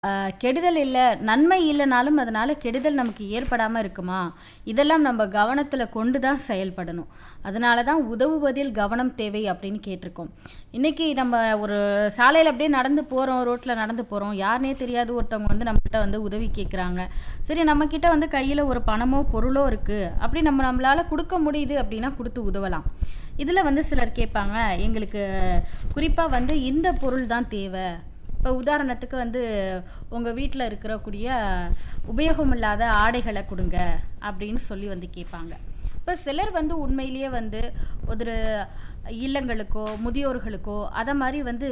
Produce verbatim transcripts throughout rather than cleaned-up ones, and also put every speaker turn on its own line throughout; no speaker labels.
அ கெடுதல் இல்ல, நன்மை இல்லனாலும் அதனால கெடுதல் நமக்கு ஏற்படாம இருக்குமா? இதெல்லாம் நம்ம கவனத்துல கொண்டு தான் செயல்படணும். அதனால தான் உதவுவதில் கவனம் தேவை அப்படின்னு கேட்டிருக்கோம். இன்னைக்கு நம்ம ஒரு சாலையில அப்படியே நடந்து போறோம், ரோட்ல நடந்து போறோம். யாருன்னே தெரியாது ஒருத்தவங்க வந்து நம்மகிட்ட வந்து உதவி கேட்குறாங்க. சரி நம்மகிட்ட வந்து கையில ஒரு பணமோ, பொருளோ இருக்கு. அப்படி நம்ம நம்மளால குடுக்க முடியுது அப்படின்னா குடுத்து உதவலாம். இதுல வந்து சிலர் கேட்பாங்க, எங்களுக்கு குறிப்பா வந்து இந்த பொருள் தான் தேவை. இப்போ உதாரணத்துக்கு வந்து உங்கள் வீட்டில் இருக்கக்கூடிய உபயோகமில்லாத ஆடைகளை கொடுங்க அப்படின்னு சொல்லி வந்து கேட்பாங்க. இப்போ சிலர் வந்து உண்மையிலேயே வந்து ஒரு இல்லங்களுக்கோ முதியோர்களுக்கோ அதை மாதிரி வந்து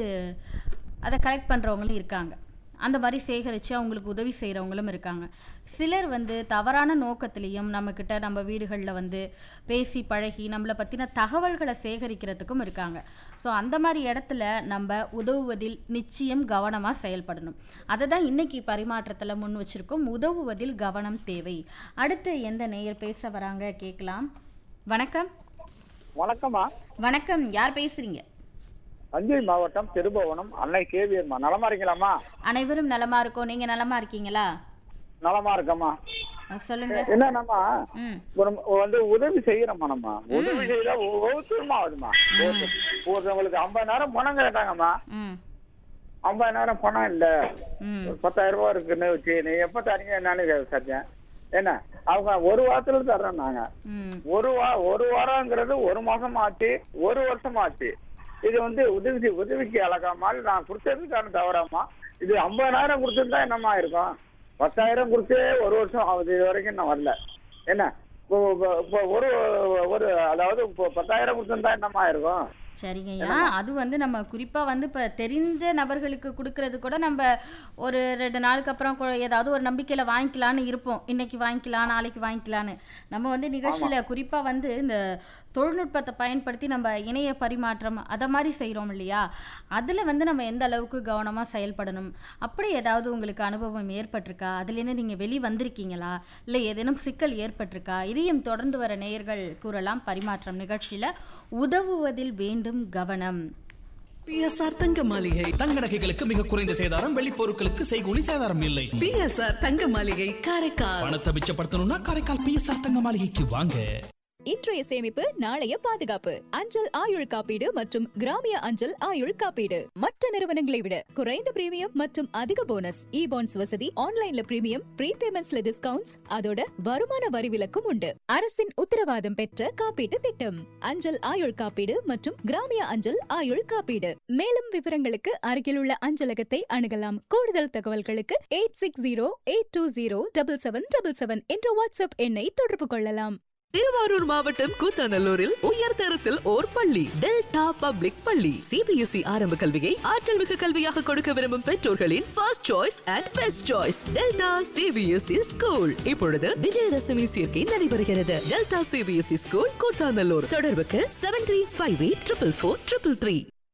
அதை கலெக்ட் பண்ணுறவங்களும் இருக்காங்க. அந்த மாதிரி சேகரித்து அவங்களுக்கு உதவி செய்கிறவங்களும் இருக்காங்க. சிலர் வந்து தவறான நோக்கத்திலையும் நம்மக்கிட்ட நம்ம வீடுகளில் வந்து பேசி பழகி நம்மளை பற்றின தகவல்களை சேகரிக்கிறதுக்கும் இருக்காங்க. ஸோ அந்த மாதிரி இடத்துல நம்ம உதவுவதில் நிச்சயம் கவனமாக செயல்படணும். அதை தான் இன்னைக்கு பரிமாற்றத்தில் முன் வச்சுருக்கோம். உதவுவதில் கவனம் தேவை. அடுத்து எந்த நேயர் பேச வராங்க கேட்கலாம். வணக்கம்.
வணக்கம்மா.
வணக்கம். யார் பேசுகிறீங்க?
தஞ்சை மாவட்டம் திருபுவனம் அன்னை கேவியர்மா. நலமா இருக்கீங்களாம்மா?
அனைவரும் நலமா இருக்கோம். நீங்க நலமா இருக்கீங்களா?
நலமா இருக்கம்மா.
சொல்லுங்க.
என்னம்மா
ம்
ஒரு வந்து உதவி செய்யறோம்மா. நம்ம உதவி செய்யறா ஒவ்வொருத்தருமா ஆகுதுமா. ஒருத்தவங்களுக்கு ஐம்பதாயிரம் பணம் கேட்டாங்கம்மா.
ம்
ஐம்பதாயிரம் பணம் இல்ல,
ம்
ஒரு பத்தாயிரம் ரூபாய் இருக்குன்னு வச்சு நீ எப்ப தரீங்க என்னன்னு சத்தியம் என்ன அவங்க ஒரு வாரத்துல தர்றோம். நாங்க
ம்
ஒரு வா ஒரு வாரங்கிறது ஒரு மாசம் ஆச்சு, ஒரு வருஷம் ஆச்சு. இது வந்து உதவி உதவிக்கு அழகாமா நான் கொடுத்ததுக்கான தவறாமா? இது ஐம்பதாயிரம் கொடுத்துருந்தா என்னமா இருக்கும்? பத்தாயிரம் கொடுத்தே ஒரு வருஷம் ஆகுது, இது வரைக்கும் நான் வரல. என்ன இப்போ ஒரு ஒரு அதாவது இப்போ பத்தாயிரம் கொடுத்துருந்தா என்னமா இருக்கும்?
சரிங்கய்யா. அது வந்து நம்ம குறிப்பாக வந்து இப்போ தெரிஞ்ச நபர்களுக்கு கொடுக்கறது கூட நம்ம ஒரு ரெண்டு நாளுக்கு அப்புறம் கொ- ஏதாவது ஒரு நம்பிக்கையில் வாங்கிக்கலான்னு இருப்போம். இன்னைக்கு வாங்கிக்கலாம், நாளைக்கு வாங்கிக்கலான்னு. நம்ம வந்து நிகழ்ச்சியில் குறிப்பாக வந்து இந்த தொழில்நுட்பத்தை பயன்படுத்தி நம்ம இணைய பரிமாற்றம் அதை மாதிரி செய்கிறோம் இல்லையா? அதில் வந்து நம்ம எந்த அளவுக்கு கவனமாக செயல்படணும், அப்படி ஏதாவது உங்களுக்கு அனுபவம் ஏற்பட்டிருக்கா? அதுலேருந்து நீங்கள் வெளி வந்திருக்கீங்களா? இல்லை ஏதேனும் சிக்கல் ஏற்பட்டிருக்கா? இதையும் தொடர்ந்து வர நேயர்கள் கூறலாம். பரிமாற்றம் நிகழ்ச்சியில் உதவுவதில் வேண்டும் கவனம்.
பிஎஸ்ஆர் தங்க மாளிகை.
தங்க நகைகளுக்கு மிக குறைந்த சேதாரம், வெள்ளி பொருட்களுக்கு செய்கூலி சேதாரம் இல்லை.
பிஎஸ்ஆர் தங்க மாளிகை காரைக்கால்.
பணத்தை மிச்சப்படுத்தணும்னா காரைக்கால் பிஎஸ்ஆர் தங்க மாளிகைக்கு வாங்க.
இன்றைய சேமிப்பு நாளைய பாதுகாப்பு. அஞ்சல் ஆயுள் காப்பீடு மற்றும் கிராமிய அஞ்சல் ஆயுள் காப்பீடு மற்ற நிறுவனங்களை விட குறைந்த பிரீமியம் மற்றும் அதிக போனஸ். இ பாண்ட்ஸ் வசதி, ஆன்லைன்ல பிரீமியம், ப்ரீபேமெண்ட்ஸ்ல டிஸ்கவுண்ட்ஸ், அதோட வருமான வரி விலக்கும் உண்டு. அரசின் உத்தரவாதம் பெற்ற காப்பீட்டு திட்டம் அஞ்சல் ஆயுள் காப்பீடு மற்றும் கிராமிய அஞ்சல் ஆயுள் காப்பீடு. மேலும் விவரங்களுக்கு அருகிலுள்ள அஞ்சலகத்தை அணுகலாம். கூடுதல் தகவல்களுக்கு eight six zero eight two zero double seven double seven என்ற வாட்ஸ்அப் எண்ணை தொடர்பு கொள்ளலாம்.
திருவாரூர் மாவட்டம் கூத்தாநல்லூரில் உயர் தரத்தில் ஓர் பள்ளி, டெல்டா பப்ளிக் பள்ளி. சிபிஎஸ்இ ஆரம்ப கல்வியை ஆற்றல் மிகு கல்வியாக கொடுக்க விரும்பும் பெற்றோர்களின் first choice and best choice delta CBSE school. இப்பொழுது விஜயதசமி சேர்க்கை நடைபெறுகிறது. Delta CBSE school Koothanallur. தொடர்புக்கு seven three five eight triple four triple three.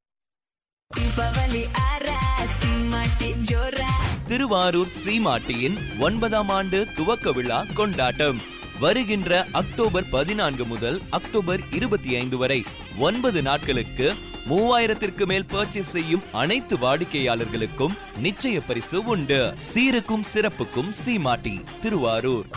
Thiruvarur சீமாட்டியின் ஒன்பதாம் ஆண்டு துவக்க விழா கொண்டாட்டம் வருகின்ற அக்டோபர் பதினான்கு முதல் அக்டோபர் இருபத்தி ஐந்து வரை ஒன்பது நாட்களுக்கு மூவாயிரத்திற்கு மேல் பர்ச்சேஸ் செய்யும் அனைத்து வாடிக்கையாளர்களுக்கும் நிச்சய பரிசு உண்டு. சீருக்கும் சிறப்புக்கும் சீமாட்டி திருவாரூர்.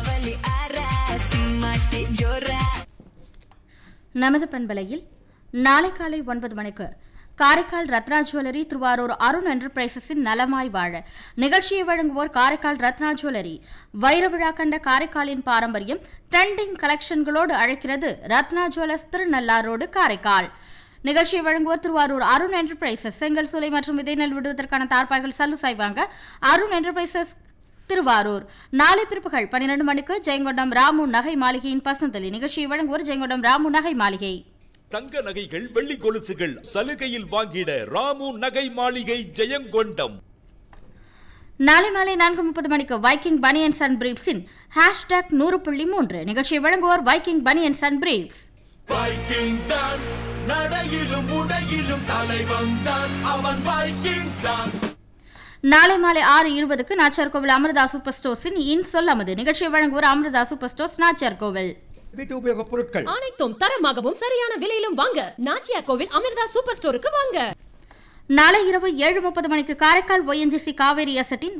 நமது பண்பலையில் நாளை காலை ஒன்பது மணிக்கு காரைக்கால் ரத்னா ஜுவல்லரி, திருவாரூர் அருண் என்டர்பிரைசஸின் நலமாய் வாழ நிகழ்ச்சியை வழங்குவோர் காரைக்கால் ரத்னா ஜுவல்லரி. வைர விழா கண்ட காரைக்காலின் பாரம்பரியம் ட்ரெண்டிங் கலெக்ஷன்களோடு அழைக்கிறது ரத்னா ஜுவல்லர்ஸ், திருநள்ளார் ரோடு, காரைக்கால். நிகழ்ச்சியை வழங்குவோர் திருவாரூர் அருண் என்டர்பிரைசஸ். செங்கல் சூளை மற்றும் விதை நெல் விடுவதற்கான தார்பாய்கள் சல்லு சாய்வாங்க அருண் என்டர்பிரைசஸ், திருவாரூர். நாளை பிற்பகல் பன்னிரண்டு மணிக்கு ஜெயங்கொண்டம் ராமு நகை மாளிகையின் பசந்தலி. நிகழ்ச்சியை வழங்குவோர் ஜெயங்கொண்டம் ராமு நகை மாளிகை.
தங்க நகைகள், வெள்ளி கொலுசுகள் சலுகையில் வாங்கிட ராமு நகை மாளிகை, ஜெயங்கொண்டம்.
நாளை மாலை நான்கு முப்பது மணிக்கு வைக்கிங் பனியன்ஸ் அண்ட் பிரீப்ஸின் ஹேஷ்டாக் நூறு புள்ளி மூன்று. நிகழ்ச்சியை வழங்குவோர் Viking banians and briefs.
Viking தான் நடையிலும் உடையிலும் தலைவன் தான் அவன் வைக்கிங் தான்.
நாளை மாலை ஆறு இருபதுக்கு நாச்சியார் கோவில் அமிர்தா சூப்பர் ஸ்டோர்ஸின் இன் சொல் அமது. நிகழ்ச்சியை வழங்குவோர் அமிர்தா சூப்பர் ஸ்டோர்ஸ், நாச்சியார் கோவில்.
வீட்டு உபயோக பொருட்கள்
அனைத்தும் தரமாகவும் சரியான விலையிலும் வாங்க நாச்சியா கோவில் அமிர்தா சூப்பர் ஸ்டோருக்கு வாங்க.
நாளை இரவு ஏழு முப்பது மணிக்கு காரைக்கால் ஒய்என்ஜிசி காவேரி அசட்டின்